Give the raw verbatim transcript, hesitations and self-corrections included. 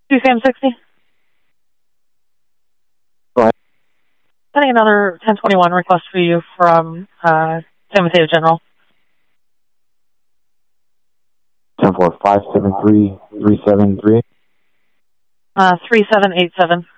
two Sam sixty. Go ahead. Sending another ten twenty-one request for you from uh, San Mateo General. ten four five seven three three seven three. Uh, three seven eight seven.